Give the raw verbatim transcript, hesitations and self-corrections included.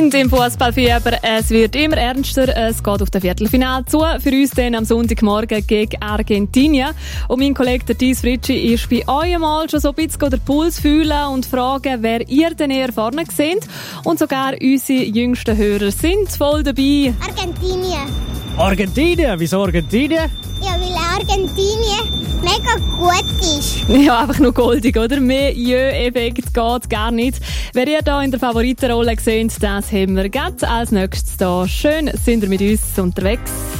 Und im Fußballfieber, es wird immer ernster, es geht auf das Viertelfinale zu. Für uns dann am Sonntagmorgen gegen Argentinien. Und mein Kollege Thies Fritschi ist bei euch mal schon so ein bisschen den Puls fühlen und fragen, wer ihr denn eher vorne seht. Und sogar unsere jüngsten Hörer sind voll dabei. Argentinien. Argentinien? Wieso Argentinien? Ja, weil Argentinien mega gut ist. Ja, einfach nur goldig, oder? Mehr Jö-Effekt geht gar nicht. Wer ihr hier in der Favoritenrolle seht, das haben wir gerade als nächstes da. Schön sind ihr mit uns unterwegs.